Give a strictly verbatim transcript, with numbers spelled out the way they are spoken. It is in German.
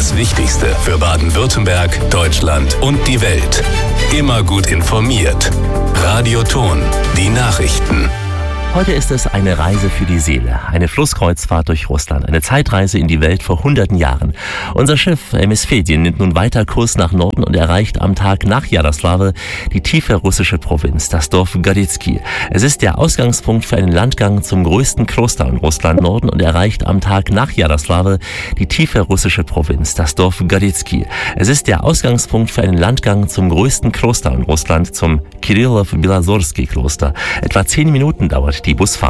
Das Wichtigste für Baden-Württemberg, Deutschland und die Welt. Immer gut informiert. Radio Thon, die Nachrichten. Heute ist es eine Reise für die Seele, eine Flusskreuzfahrt durch Russland, eine Zeitreise in die Welt vor hunderten Jahren. Unser Schiff M S Fedin nimmt nun weiter Kurs nach Norden und erreicht am Tag nach Jaroslawl die tiefe russische Provinz, das Dorf Goritsky. Es ist der Ausgangspunkt für einen Landgang zum größten Kloster in Russland Norden und erreicht am Tag nach Jaroslawl die tiefe russische Provinz, das Dorf Goritsky. Es ist der Ausgangspunkt für einen Landgang zum größten Kloster in Russland, zum Kirillow-Belosorski Kloster. Etwa zehn Minuten dauert die Busfahrt